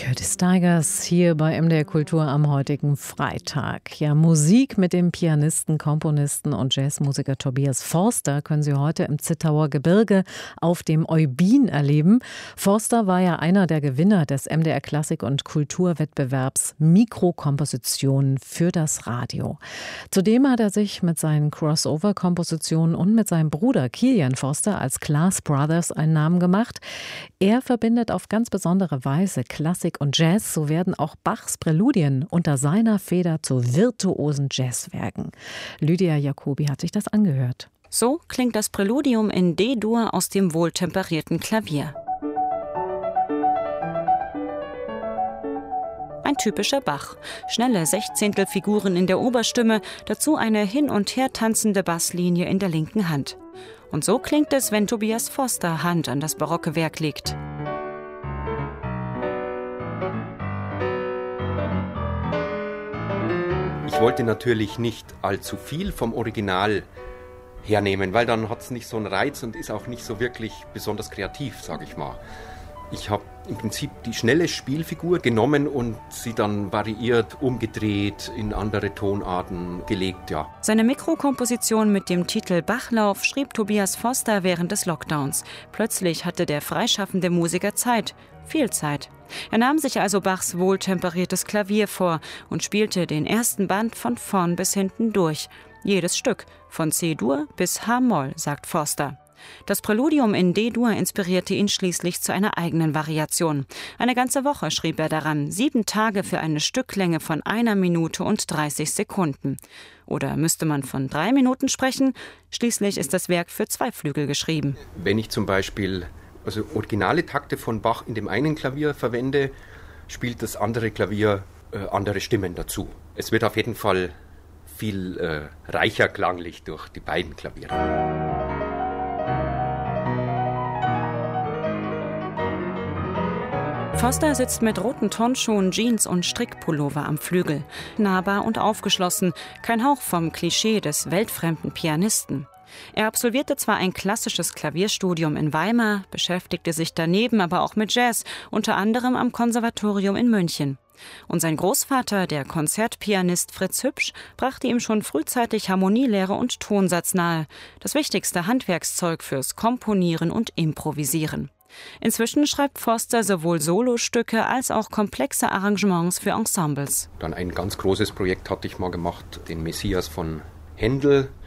Curtis Stigers hier bei MDR Kultur am heutigen Freitag. Ja, Musik mit dem Pianisten, Komponisten und Jazzmusiker Tobias Forster können Sie heute im Zittauer Gebirge auf dem Eubin erleben. Forster war ja einer der Gewinner des MDR Klassik- und Kulturwettbewerbs Mikrokompositionen für das Radio. Zudem hat er sich mit seinen Crossover-Kompositionen und mit seinem Bruder Kilian Forster als Class Brothers einen Namen gemacht. Er verbindet auf ganz besondere Weise Klassik und Jazz, so werden auch Bachs Präludien unter seiner Feder zu virtuosen Jazzwerken. Lydia Jacobi hat sich das angehört. So klingt das Präludium in D-Dur aus dem wohltemperierten Klavier. Ein typischer Bach. Schnelle Sechzehntelfiguren in der Oberstimme, dazu eine hin- und her tanzende Basslinie in der linken Hand. Und so klingt es, wenn Tobias Forster Hand an das barocke Werk legt. Ich wollte natürlich nicht allzu viel vom Original hernehmen, weil dann hat es nicht so einen Reiz und ist auch nicht so wirklich besonders kreativ, sage ich mal. Ich habe im Prinzip die schnelle Spielfigur genommen und sie dann variiert, umgedreht, in andere Tonarten gelegt, ja. Seine Mikrokomposition mit dem Titel Bachlauf schrieb Tobias Forster während des Lockdowns. Plötzlich hatte der freischaffende Musiker Zeit, viel Zeit. Er nahm sich also Bachs wohltemperiertes Klavier vor und spielte den ersten Band von vorn bis hinten durch. Jedes Stück, von C-Dur bis H-Moll, sagt Forster. Das Präludium in D-Dur inspirierte ihn schließlich zu einer eigenen Variation. Eine ganze Woche schrieb er daran, 7 Tage für eine Stücklänge von 1 Minute und 30 Sekunden. Oder müsste man von 3 Minuten sprechen? Schließlich ist das Werk für 2 Flügel geschrieben. Wenn ich zum Beispiel originale Takte von Bach in dem einen Klavier verwende, spielt das andere Klavier andere Stimmen dazu. Es wird auf jeden Fall viel reicher klanglich durch die beiden Klaviere. Forster sitzt mit roten Turnschuhen, Jeans und Strickpullover am Flügel. Nahbar und aufgeschlossen, kein Hauch vom Klischee des weltfremden Pianisten. Er absolvierte zwar ein klassisches Klavierstudium in Weimar, beschäftigte sich daneben aber auch mit Jazz, unter anderem am Konservatorium in München. Und sein Großvater, der Konzertpianist Fritz Hübsch, brachte ihm schon frühzeitig Harmonielehre und Tonsatz nahe, das wichtigste Handwerkszeug fürs Komponieren und Improvisieren. Inzwischen schreibt Forster sowohl Solostücke als auch komplexe Arrangements für Ensembles. Dann ein ganz großes Projekt hatte ich mal gemacht, den Messias von Händel.